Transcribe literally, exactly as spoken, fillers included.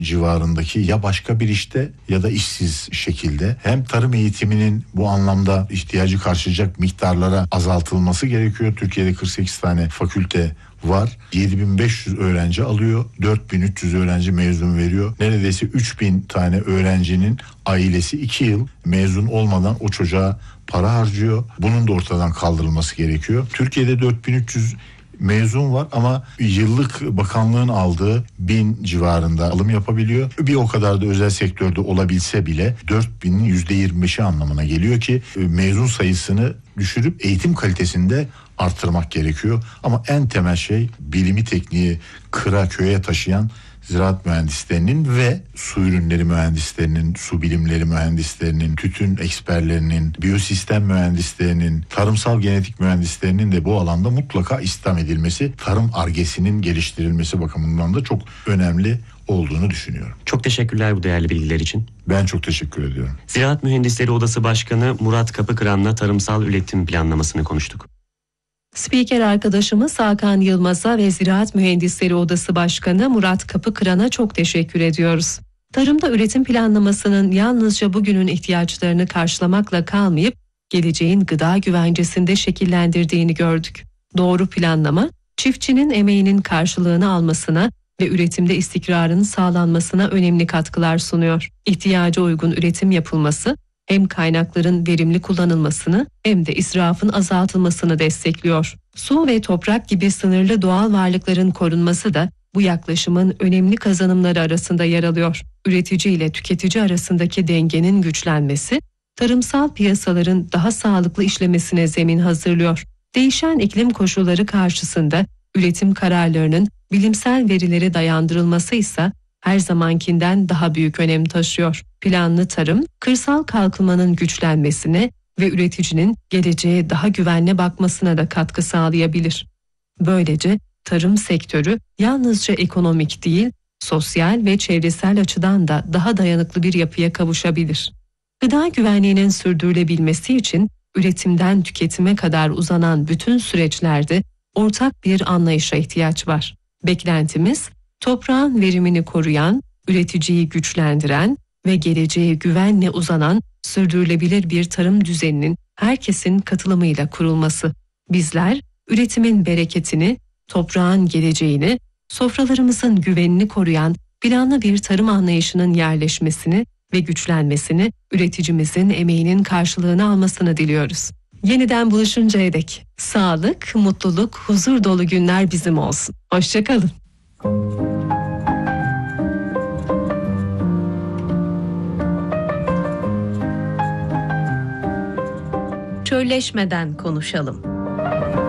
civarındaki ya başka bir işte ya da işsiz şekilde. Hem tarım eğitiminin bu anlamda ihtiyacı karşılayacak miktarlara azaltılması gerekiyor. Türkiye'de kırk sekiz tane fakülte var. yedi bin beş yüz öğrenci alıyor. dört bin üç yüz öğrenci mezun veriyor. Neredeyse üç bin tane öğrencinin ailesi iki yıl mezun olmadan o çocuğa para harcıyor. Bunun da ortadan kaldırılması gerekiyor. Türkiye'de dört bin üç yüz mezun var ama yıllık bakanlığın aldığı bin civarında alım yapabiliyor. Bir o kadar da özel sektörde olabilse bile dört binin yüzde yirmi beşi anlamına geliyor ki mezun sayısını düşürüp eğitim kalitesinde arttırmak gerekiyor. Ama en temel şey bilimi tekniği kıra köye taşıyan ziraat mühendislerinin ve su ürünleri mühendislerinin, su bilimleri mühendislerinin, tütün eksperlerinin, biyosistem mühendislerinin, tarımsal genetik mühendislerinin de bu alanda mutlaka istihdam edilmesi, tarım argesinin geliştirilmesi bakımından da çok önemli olduğunu düşünüyorum. Çok teşekkürler bu değerli bilgiler için. Ben çok teşekkür ediyorum. Ziraat Mühendisleri Odası Başkanı Murat Kapıkıran'la tarımsal üretim planlamasını konuştuk. Spiker arkadaşımız Hakan Yılmaz'a ve Ziraat Mühendisleri Odası Başkanı Murat Kapıkıran'a çok teşekkür ediyoruz. Tarımda üretim planlamasının yalnızca bugünün ihtiyaçlarını karşılamakla kalmayıp geleceğin gıda güvencesinde şekillendirdiğini gördük. Doğru planlama, çiftçinin emeğinin karşılığını almasına ve üretimde istikrarın sağlanmasına önemli katkılar sunuyor. İhtiyaca uygun üretim yapılması, hem kaynakların verimli kullanılmasını hem de israfın azaltılmasını destekliyor. Su ve toprak gibi sınırlı doğal varlıkların korunması da bu yaklaşımın önemli kazanımları arasında yer alıyor. Üretici ile tüketici arasındaki dengenin güçlenmesi, tarımsal piyasaların daha sağlıklı işlemesine zemin hazırlıyor. Değişen iklim koşulları karşısında üretim kararlarının bilimsel verilere dayandırılması ise her zamankinden daha büyük önem taşıyor. Planlı tarım, kırsal kalkınmanın güçlenmesine ve üreticinin geleceğe daha güvenli bakmasına da katkı sağlayabilir. Böylece tarım sektörü yalnızca ekonomik değil, sosyal ve çevresel açıdan da daha dayanıklı bir yapıya kavuşabilir. Gıda güvenliğinin sürdürülebilmesi için üretimden tüketime kadar uzanan bütün süreçlerde ortak bir anlayışa ihtiyaç var. Beklentimiz, toprağın verimini koruyan, üreticiyi güçlendiren ve geleceğe güvenle uzanan sürdürülebilir bir tarım düzeninin herkesin katılımıyla kurulması. Bizler üretimin bereketini, toprağın geleceğini, sofralarımızın güvenini koruyan planlı bir tarım anlayışının yerleşmesini ve güçlenmesini, üreticimizin emeğinin karşılığını almasını diliyoruz. Yeniden buluşuncaya dek sağlık, mutluluk, huzur dolu günler bizim olsun. Hoşça kalın. Çölleşmeden konuşalım.